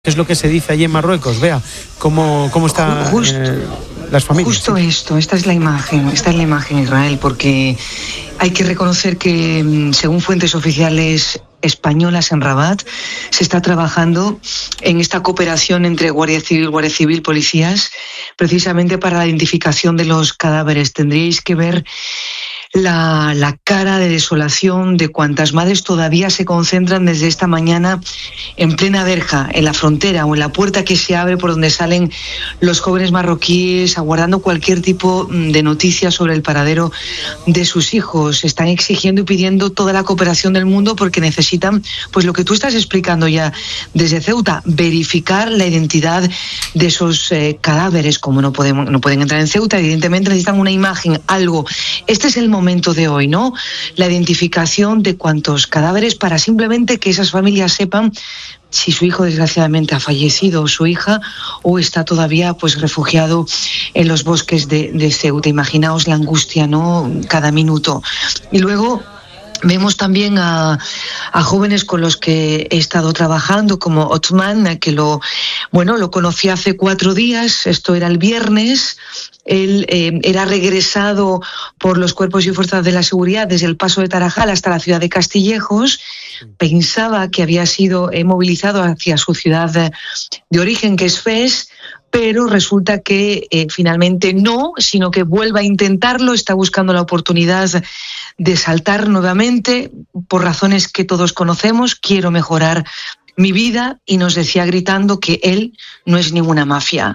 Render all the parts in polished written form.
¿Qué es lo que se dice allí en Marruecos? Vea cómo están las familias. Justo esto, esta es la imagen, Israel, porque hay que reconocer que, según fuentes oficiales españolas en Rabat, se está trabajando en esta cooperación entre Guardia Civil, policías, precisamente para la identificación de los cadáveres. Tendríais que ver la cara de desolación de cuantas madres todavía se concentran desde esta mañana en plena verja, en la frontera o en la puerta que se abre por donde salen los jóvenes marroquíes, aguardando cualquier tipo de noticia sobre el paradero de sus hijos. Están exigiendo y pidiendo toda la cooperación del mundo porque necesitan, pues lo que tú estás explicando ya desde Ceuta, verificar la identidad de esos cadáveres. Como no pueden entrar en Ceuta, evidentemente necesitan una imagen, algo. Este es el momento de hoy, ¿no? La identificación de cuantos cadáveres para simplemente que esas familias sepan si su hijo desgraciadamente ha fallecido o su hija, o está todavía pues refugiado en los bosques de Ceuta. Imaginaos la angustia, ¿no? Cada minuto. Y luego vemos también a jóvenes con los que he estado trabajando, como Othman, que lo conocí hace 4 días, esto era el viernes. Él era regresado por los cuerpos y fuerzas de la seguridad desde el paso de Tarajal hasta la ciudad de Castillejos. Pensaba que había sido movilizado hacia su ciudad de origen, que es Fez, pero resulta que finalmente no, sino que vuelve a intentarlo, está buscando la oportunidad de saltar nuevamente por razones que todos conocemos. Quiero mejorar mi vida, y nos decía gritando que él no es ninguna mafia.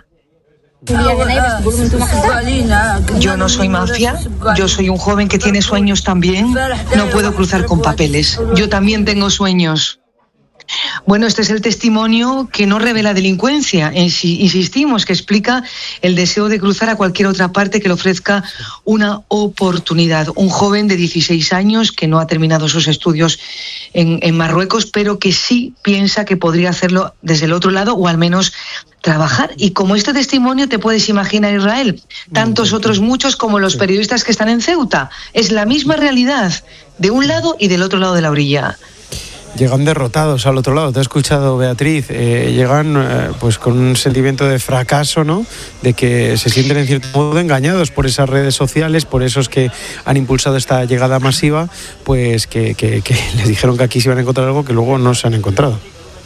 Yo no soy mafia, yo soy un joven que tiene sueños también, no puedo cruzar con papeles, yo también tengo sueños. Bueno, este es el testimonio que no revela delincuencia, insistimos, que explica el deseo de cruzar a cualquier otra parte que le ofrezca una oportunidad. Un joven de 16 años que no ha terminado sus estudios en Marruecos, pero que sí piensa que podría hacerlo desde el otro lado, o al menos trabajar. Y como este testimonio te puedes imaginar, Israel, tantos otros muchos como los periodistas que están en Ceuta. Es la misma realidad de un lado y del otro lado de la orilla. Llegan derrotados al otro lado. Te he escuchado, Beatriz. Llegan pues con un sentimiento de fracaso, ¿no? De que se sienten en cierto modo engañados por esas redes sociales, por esos que han impulsado esta llegada masiva, pues que les dijeron que aquí se iban a encontrar algo que luego no se han encontrado.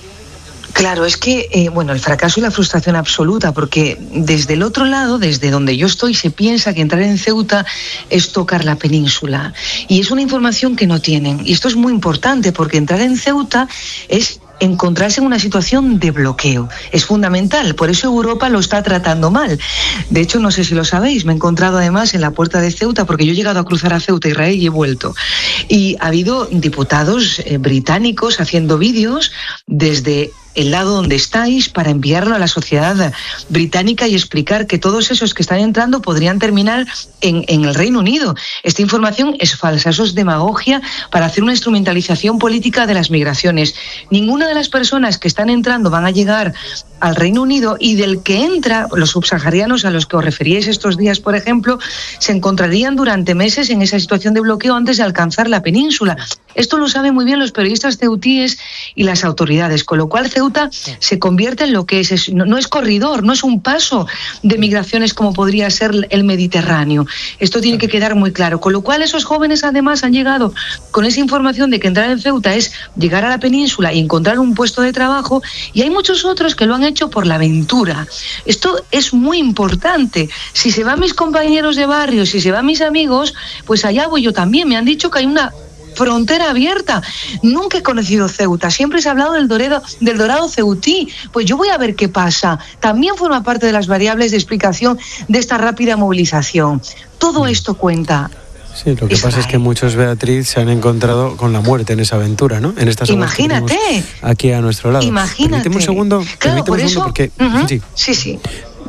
Claro, es que, el fracaso y la frustración absoluta, porque desde el otro lado, desde donde yo estoy, se piensa que entrar en Ceuta es tocar la península. Y es una información que no tienen. Y esto es muy importante, porque entrar en Ceuta es encontrarse en una situación de bloqueo. Es fundamental, por eso Europa lo está tratando mal. De hecho, no sé si lo sabéis, me he encontrado además en la puerta de Ceuta, porque yo he llegado a cruzar a Ceuta, Israel, y he vuelto. Y ha habido diputados británicos haciendo vídeos desde el lado donde estáis para enviarlo a la sociedad británica y explicar que todos esos que están entrando podrían terminar en el Reino Unido. Esta información es falsa, eso es demagogia para hacer una instrumentalización política de las migraciones. Ninguna de las personas que están entrando van a llegar al Reino Unido, y del que entra, los subsaharianos a los que os referíais estos días, por ejemplo, se encontrarían durante meses en esa situación de bloqueo antes de alcanzar la península. Esto lo saben muy bien los periodistas ceutíes y las autoridades, con lo cual Ceuta se convierte en lo que es. No es corredor, no es un paso de migraciones como podría ser el Mediterráneo. Esto tiene que quedar muy claro, con lo cual esos jóvenes además han llegado con esa información de que entrar en Ceuta es llegar a la península y encontrar un puesto de trabajo, y hay muchos otros que lo han hecho por la aventura. Esto es muy importante. Si se van mis compañeros de barrio, si se van mis amigos, pues allá voy yo también. Me han dicho que hay una frontera abierta. Nunca he conocido Ceuta, siempre se ha hablado del dorado ceutí. Pues yo voy a ver qué pasa. También forma parte de las variables de explicación de esta rápida movilización. Todo esto cuenta. Sí, lo que pasa es que muchos, Beatriz, se han encontrado con la muerte en esa aventura, ¿no? En estas aguas que tenemos aquí a nuestro lado. Imagínate. Permíteme un segundo, claro, por eso, porque... Sí.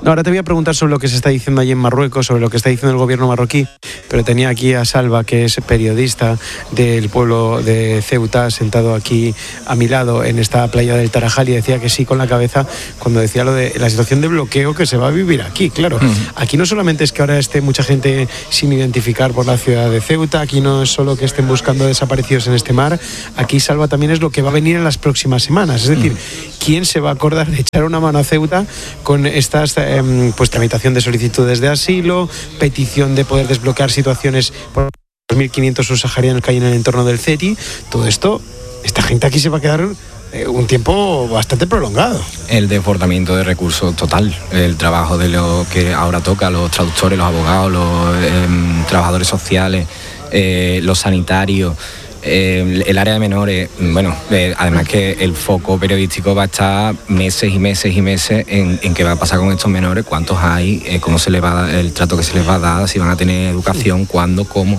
No, ahora te voy a preguntar sobre lo que se está diciendo allí en Marruecos, sobre lo que está diciendo el gobierno marroquí, pero tenía aquí a Salva, que es periodista del pueblo de Ceuta, sentado aquí a mi lado en esta playa del Tarajal, y decía que sí con la cabeza cuando decía lo de la situación de bloqueo que se va a vivir aquí. Claro, aquí no solamente es que ahora esté mucha gente sin identificar por la ciudad de Ceuta, aquí no es solo que estén buscando desaparecidos en este mar, aquí, Salva, también es lo que va a venir en las próximas semanas. Es decir, ¿quién se va a acordar de echar una mano a Ceuta con estas pues tramitación de solicitudes de asilo, petición de poder desbloquear situaciones por 2.500 subsaharianos que hay en el entorno del CETI? Todo esto, esta gente aquí se va a quedar un tiempo bastante prolongado. El desbordamiento de recursos total, el trabajo de lo que ahora toca, los traductores, los abogados, los trabajadores sociales, los sanitarios, el área de menores. Bueno, además que el foco periodístico va a estar meses y meses y meses en qué va a pasar con estos menores, cuántos hay, cómo se les va a dar, el trato que se les va a dar, si van a tener educación, cuándo, cómo.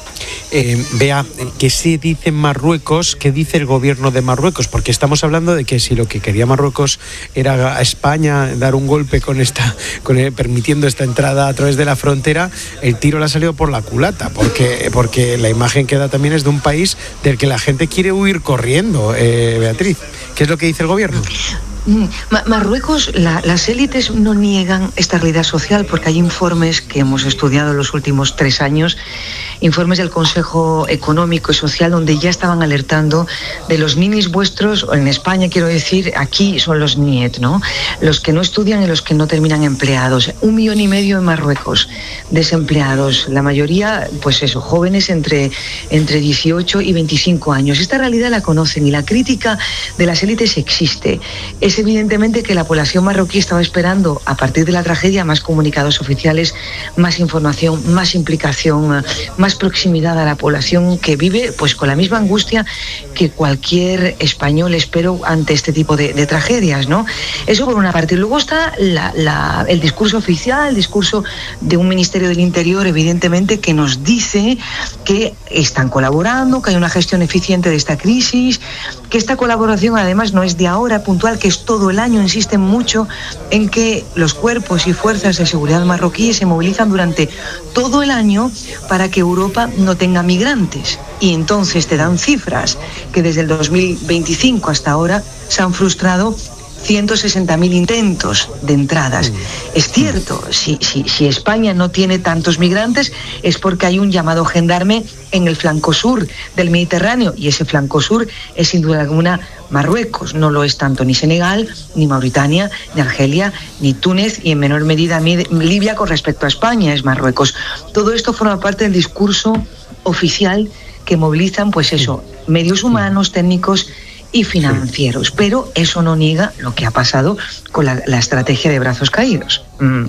Vea, ¿qué se dice en Marruecos? ¿Qué dice el gobierno de Marruecos? Porque estamos hablando de que si lo que quería Marruecos era a España dar un golpe permitiendo esta entrada a través de la frontera, el tiro le ha salido por la culata, porque la imagen que da también es de un país del que la gente quiere huir corriendo. Beatriz, ¿qué es lo que dice el gobierno? Marruecos, las élites no niegan esta realidad social, porque hay informes que hemos estudiado en los últimos 3 años, informes del Consejo Económico y Social, donde ya estaban alertando de los ninis vuestros, en España quiero decir, aquí son los niet, ¿no? Los que no estudian y los que no terminan empleados. 1,5 millones en Marruecos, desempleados, la mayoría, pues eso, jóvenes entre 18 y 25 años. Esta realidad la conocen y la crítica de las élites existe. Es evidentemente que la población marroquí estaba esperando, a partir de la tragedia, más comunicados oficiales, más información, más implicación, más proximidad a la población, que vive pues con la misma angustia que cualquier español, espero, ante este tipo de tragedias, ¿no? Eso por una parte. Luego está el discurso oficial, el discurso de un Ministerio del Interior, evidentemente, que nos dice que están colaborando, que hay una gestión eficiente de esta crisis, que esta colaboración además no es de ahora, puntual, que es todo el año. Insisten mucho en que los cuerpos y fuerzas de seguridad marroquíes se movilizan durante todo el año para que Europa no tenga migrantes. Y entonces te dan cifras que desde el 2025 hasta ahora se han frustrado 160.000 intentos de entradas. Es cierto, si España no tiene tantos migrantes es porque hay un llamado gendarme en el flanco sur del Mediterráneo, y ese flanco sur es sin duda alguna Marruecos. No lo es tanto ni Senegal, ni Mauritania, ni Argelia, ni Túnez, y en menor medida Libia con respecto a España es Marruecos. Todo esto forma parte del discurso oficial que movilizan, pues eso, medios humanos, técnicos y financieros, pero eso no niega lo que ha pasado con la estrategia de brazos caídos.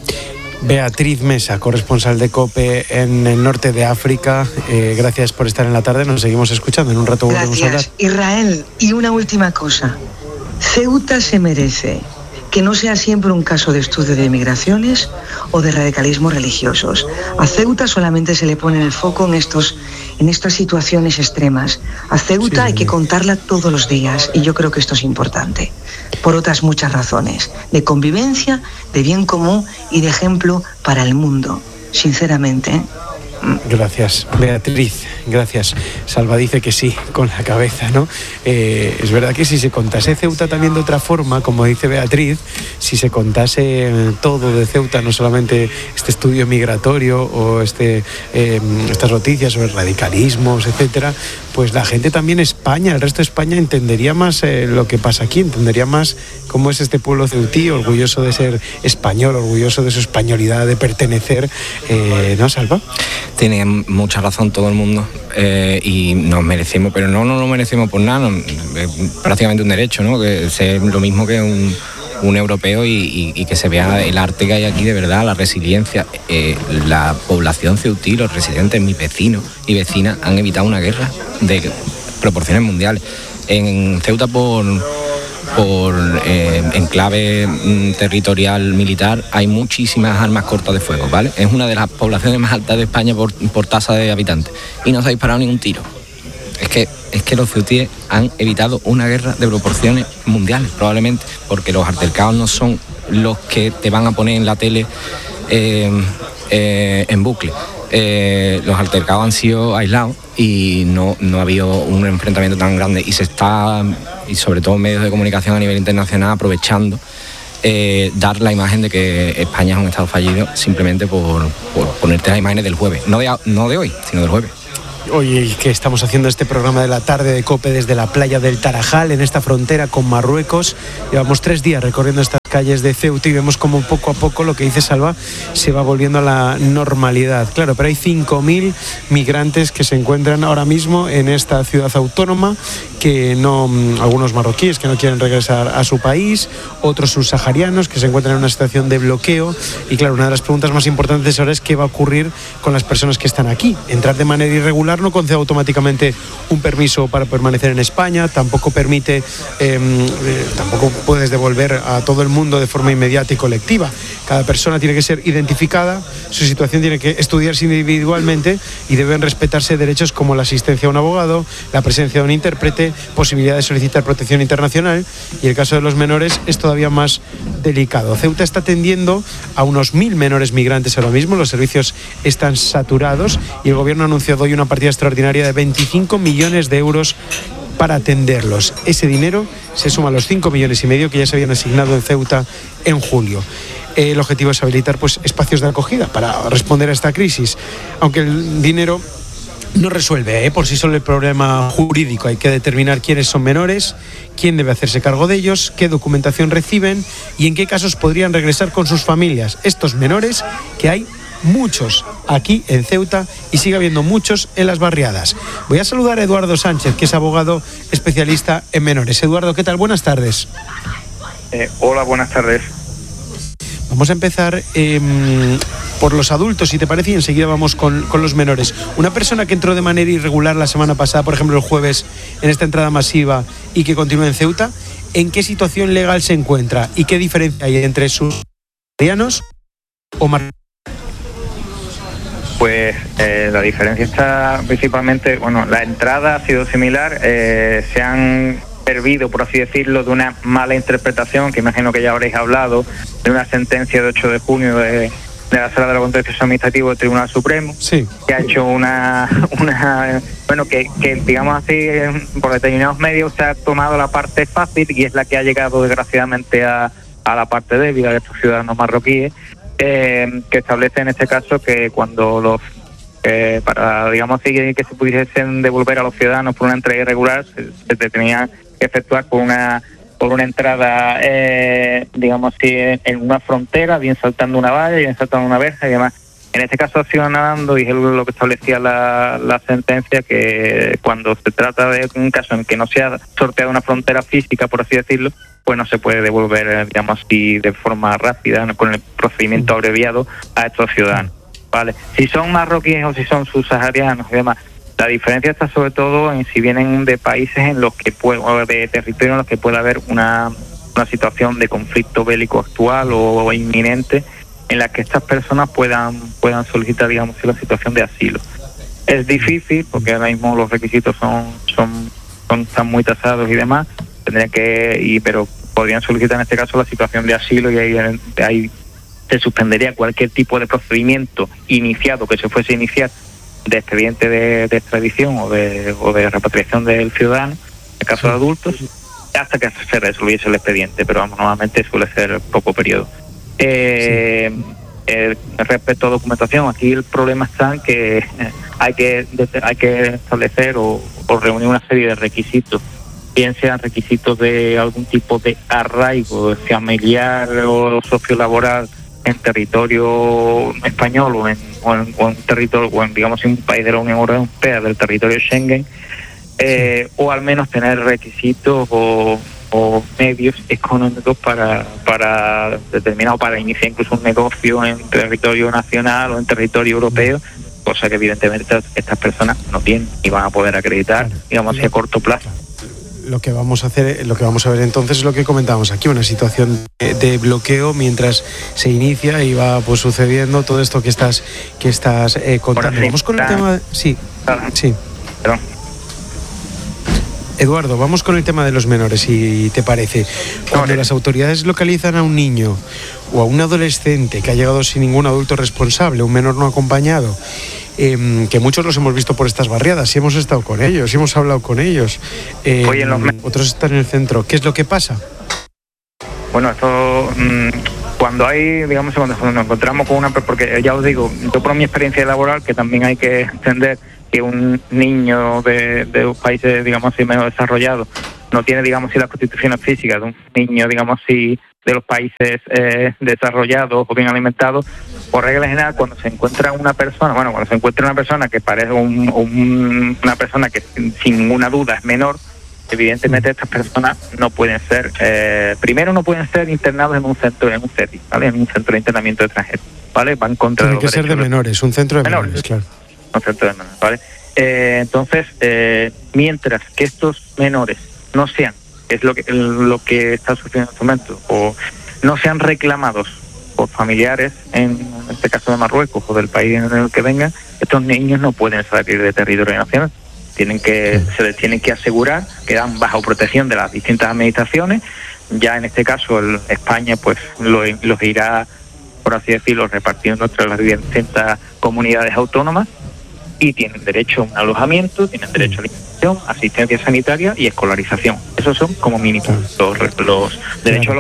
Beatriz Mesa, corresponsal de COPE en el norte de África, gracias por estar en la tarde, nos seguimos escuchando, en un rato volvemos a hablar. Gracias, Israel. Y una última cosa, Ceuta se merece que no sea siempre un caso de estudio de migraciones o de radicalismos religiosos. A Ceuta solamente se le pone el foco en estas situaciones extremas. A Ceuta hay que contarla todos los días, y yo creo que esto es importante, por otras muchas razones, de convivencia, de bien común y de ejemplo para el mundo, sinceramente. Gracias, Beatriz, gracias. Salva dice que sí, con la cabeza, ¿no? Es verdad que si se contase Ceuta también de otra forma, como dice Beatriz, si se contase todo de Ceuta, no solamente este estudio migratorio o estas noticias sobre radicalismos, etcétera, pues la gente también, España, el resto de España, entendería más lo que pasa aquí, entendería más cómo es este pueblo ceutí, orgulloso de ser español, orgulloso de su españolidad, de pertenecer, ¿no, Salva? Tiene mucha razón todo el mundo, y nos merecemos, pero no lo merecemos por nada, es prácticamente un derecho, ¿no? Que sea lo mismo que un europeo y que se vea el arte que hay aquí de verdad, la resiliencia. La población ceutí, los residentes, mis vecinos y vecinas, han evitado una guerra de proporciones mundiales. En Ceuta por enclave territorial militar hay muchísimas armas cortas de fuego, ¿vale? Es una de las poblaciones más altas de España por tasa de habitantes, y no se ha disparado ningún tiro. Es que es que los ceutíes han evitado una guerra de proporciones mundiales, probablemente, porque los altercados no son los que te van a poner en la tele en bucle. Los altercados han sido aislados y no ha habido un enfrentamiento tan grande, y se está, y sobre todo medios de comunicación a nivel internacional, aprovechando dar la imagen de que España es un estado fallido simplemente por ponerte las imágenes del jueves, no de hoy, sino del jueves. Hoy que estamos haciendo este programa de la tarde de COPE desde la playa del Tarajal, en esta frontera con Marruecos. Llevamos 3 días recorriendo estas calles de Ceuta y vemos como poco a poco, lo que dice Salva, se va volviendo a la normalidad. Claro, pero hay 5.000 migrantes que se encuentran ahora mismo en esta ciudad autónoma, que no, algunos marroquíes que no quieren regresar a su país, otros subsaharianos que se encuentran en una situación de bloqueo. Y claro, una de las preguntas más importantes ahora es qué va a ocurrir con las personas que están aquí. Entrar de manera irregular no concede automáticamente un permiso para permanecer en España, tampoco permite, tampoco puedes devolver a todo el mundo de forma inmediata y colectiva. Cada persona tiene que ser identificada, su situación tiene que estudiarse individualmente y deben respetarse derechos como la asistencia a un abogado, la presencia de un intérprete, posibilidad de solicitar protección internacional, y el caso de los menores es todavía más delicado. Ceuta está atendiendo a unos 1.000 menores migrantes ahora mismo, los servicios están saturados y el gobierno ha anunciado hoy una partida extraordinaria de 25 millones de euros para atenderlos. Ese dinero se suma a los 5,5 millones que ya se habían asignado en Ceuta en julio. El objetivo es habilitar espacios de acogida para responder a esta crisis, aunque el dinero no resuelve por sí solo el problema jurídico. Hay que determinar quiénes son menores, quién debe hacerse cargo de ellos, qué documentación reciben y en qué casos podrían regresar con sus familias. Estos menores, que hay muchos aquí en Ceuta y sigue habiendo muchos en las barriadas. Voy a saludar a Eduardo Sánchez, que es abogado especialista en menores. Eduardo, ¿qué tal? Buenas tardes. Hola, buenas tardes. Vamos a empezar por los adultos, si te parece, y enseguida vamos con los menores. Una persona que entró de manera irregular la semana pasada, por ejemplo el jueves, en esta entrada masiva y que continúa en Ceuta, ¿en qué situación legal se encuentra y qué diferencia hay entre sus subsaharianos o marroquíes? Pues la diferencia está principalmente, bueno, la entrada ha sido similar, se han servido, por así decirlo, de una mala interpretación, que imagino que ya habréis hablado, de una sentencia de 8 de junio de la Sala de lo Contencioso Administrativo del Tribunal Supremo, sí, que ha hecho bueno, que digamos así, por determinados medios se ha tomado la parte fácil y es la que ha llegado desgraciadamente a la parte débil de estos ciudadanos marroquíes, que establece en este caso que cuando los para, digamos así, que se pudiesen devolver a los ciudadanos por una entrega irregular, se tenía que efectuar por una entrada, digamos así, en una frontera, bien saltando una valla, bien saltando una verja y demás. En este caso ha sido nadando, y es lo que establecía la sentencia, que cuando se trata de un caso en que no se ha sorteado una frontera física, por así decirlo, pues no se puede devolver, digamos así, de forma rápida, con el procedimiento abreviado, a estos ciudadanos. Vale, si son marroquíes o si son subsaharianos y demás, la diferencia está sobre todo en si vienen de países en los que o de territorios en los que pueda haber una situación de conflicto bélico actual o inminente, en la que estas personas puedan solicitar, digamos, la situación de asilo. Es difícil porque ahora mismo los requisitos están muy tasados y demás, pero podrían solicitar en este caso la situación de asilo, y ahí se suspendería cualquier tipo de procedimiento iniciado que se fuese a iniciar de expediente de extradición o de repatriación del ciudadano, en el caso de adultos, hasta que se resolviese el expediente, pero vamos, normalmente suele ser poco periodo. Respecto a documentación, aquí el problema está en que hay que establecer o reunir una serie de requisitos, bien sean requisitos de algún tipo de arraigo familiar o sociolaboral en territorio español o en territorio, o en, digamos, en un país de la Unión Europea, del territorio Schengen, o al menos tener requisitos o medios económicos para determinar o para iniciar incluso un negocio en territorio nacional o en territorio europeo, cosa que evidentemente estas personas no tienen y van a poder acreditar, digamos, a corto plazo. Lo que vamos a ver entonces es lo que comentábamos aquí, una situación de bloqueo mientras se inicia y va pues sucediendo todo esto que estás contando. Vamos con el tema. Sí. Perdón. Eduardo, vamos con el tema de los menores, si te parece. Cuando las autoridades localizan a un niño o a un adolescente que ha llegado sin ningún adulto responsable, un menor no acompañado, que muchos los hemos visto por estas barriadas, y hemos estado con ellos, y hemos hablado con ellos, otros están en el centro. ¿Qué es lo que pasa? Bueno, esto cuando hay, digamos, cuando nos encontramos con una, porque ya os digo, yo por mi experiencia laboral, que también hay que entender que un niño de países, digamos así, menos desarrollados, no tiene, digamos así, las constituciones físicas de un niño, digamos así, de los países desarrollados o bien alimentados. Por regla general, cuando se encuentra una persona que parece una persona que sin ninguna duda es menor, evidentemente estas personas no pueden ser, primero no pueden ser internados en un CETI, ¿vale? En un centro de internamiento de extranjeros, ¿vale? Van contra los derechos. Tiene que ser de menores, un centro de menores, claro. Un centro de menores, ¿vale? Entonces, mientras que estos menores no sean, es lo que está sucediendo en este momento, o no sean reclamados por familiares, en este caso de Marruecos o del país en el que vengan, estos niños no pueden salir de territorio nacional. Se les tiene que asegurar que dan bajo protección de las distintas administraciones. Ya en este caso España pues los irá, por así decirlo, repartiendo entre las distintas comunidades autónomas, y tienen derecho a un alojamiento, tienen derecho a alimentación, asistencia sanitaria y escolarización. Esos son como mínimo los derechos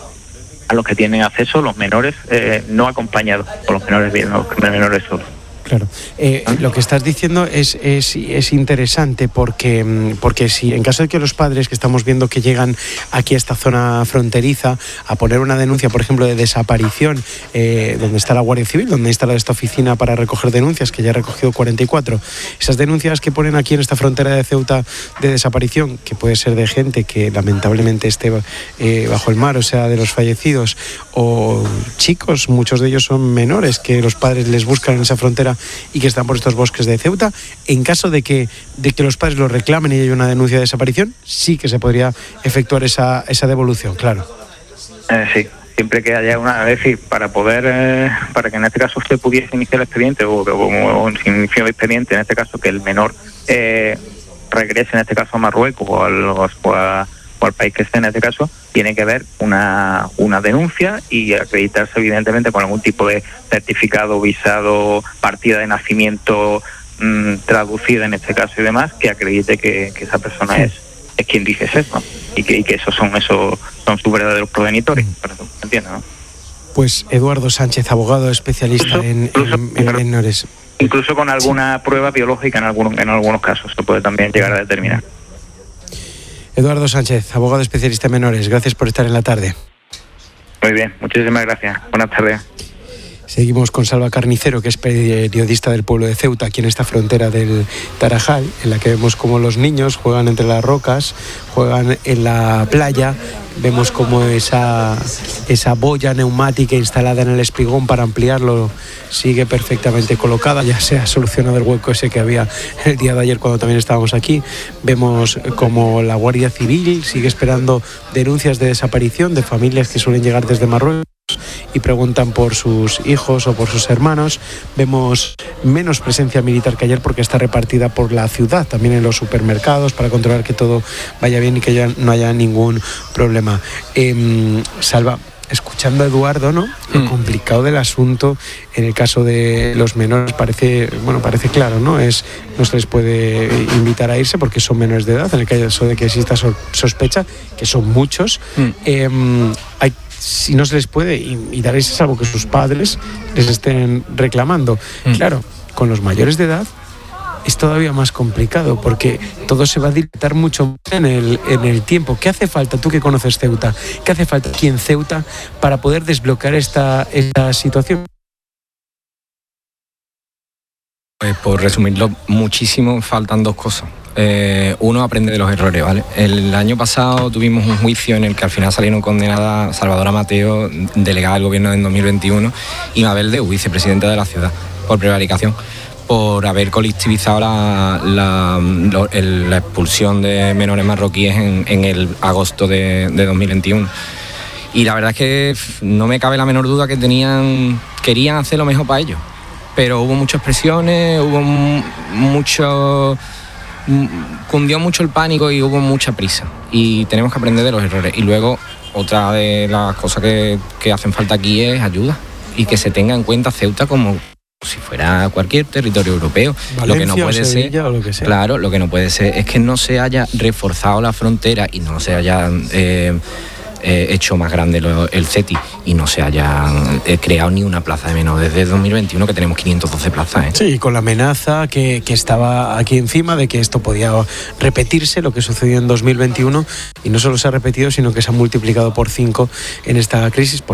a los que tienen acceso los menores no acompañados, o los menores solos. Claro, lo que estás diciendo es interesante porque si en caso de que los padres que estamos viendo que llegan aquí a esta zona fronteriza a poner una denuncia, por ejemplo, de desaparición, donde está la Guardia Civil, donde ha instalado esta oficina para recoger denuncias, que ya ha recogido 44, esas denuncias que ponen aquí en esta frontera de Ceuta de desaparición, que puede ser de gente que lamentablemente esté bajo el mar, o sea, de los fallecidos, o chicos, muchos de ellos son menores, que los padres les buscan en esa frontera y que están por estos bosques de Ceuta. En caso de que los padres lo reclamen y haya una denuncia de desaparición, sí que se podría efectuar esa devolución, claro. Sí, siempre que haya una, es decir, para que en este caso usted pudiese iniciar el expediente o sin inicio el expediente, en este caso que el menor regrese en este caso a Marruecos o al país que esté en este caso, tiene que haber una denuncia y acreditarse evidentemente con algún tipo de certificado, visado, partida de nacimiento traducida en este caso y demás, que acredite que esa persona es quien dice ser, ¿no? Y que esos son sus verdaderos progenitores, ¿entiendes, no? Pues Eduardo Sánchez, abogado especialista en menores. Incluso con alguna prueba biológica en algunos casos se puede también llegar a determinar. Eduardo Sánchez, abogado especialista en menores, gracias por estar en la tarde. Muy bien, muchísimas gracias. Buenas tardes. Seguimos con Salva Carnicero, que es periodista del pueblo de Ceuta, aquí en esta frontera del Tarajal, en la que vemos cómo los niños juegan entre las rocas, juegan en la playa. Vemos cómo esa boya neumática instalada en el espigón para ampliarlo sigue perfectamente colocada. Ya se ha solucionado el hueco ese que había el día de ayer cuando también estábamos aquí. Vemos como la Guardia Civil sigue esperando denuncias de desaparición de familias que suelen llegar desde Marruecos y preguntan por sus hijos o por sus hermanos. Vemos menos presencia militar que ayer porque está repartida por la ciudad, también en los supermercados, para controlar que todo vaya bien y que ya no haya ningún problema. Salva, escuchando a Eduardo, ¿no? Lo complicado del asunto en el caso de los menores parece claro, ¿no? No se les puede invitar a irse porque son menores de edad, en el caso de que exista sospecha, que son muchos. Si no se les puede invitar a irse, salvo que sus padres les estén reclamando. Claro, con los mayores de edad es todavía más complicado porque todo se va a dilatar mucho en el tiempo. ¿Qué hace falta, tú que conoces Ceuta, qué hace falta aquí en Ceuta para poder desbloquear esta situación? Pues por resumirlo muchísimo, faltan dos cosas. Uno, aprende de los errores, ¿vale? El año pasado tuvimos un juicio en el que al final salieron condenadas Salvadora Mateo, delegada del gobierno en 2021, y Mabel Deu, vicepresidenta de la ciudad, por prevaricación, por haber colectivizado la expulsión de menores marroquíes en el agosto de 2021. Y la verdad es que no me cabe la menor duda que querían hacer lo mejor para ellos, pero hubo muchas presiones, hubo mucho cundió mucho el pánico y hubo mucha prisa. Y tenemos que aprender de los errores. Y luego, otra de las cosas que hacen falta aquí es ayuda. Y que se tenga en cuenta Ceuta como si fuera cualquier territorio europeo. Valencia, lo que no puede Sevilla, ser, o lo que sea. claro, lo que no puede ser es que no se haya reforzado la frontera y no se haya hecho más grande el CETI y no se haya creado ni una plaza de menos desde 2021, que tenemos 512 plazas. Sí, con la amenaza que estaba aquí encima de que esto podía repetirse, lo que sucedió en 2021, y no solo se ha repetido, sino que se ha multiplicado por 5 en esta crisis.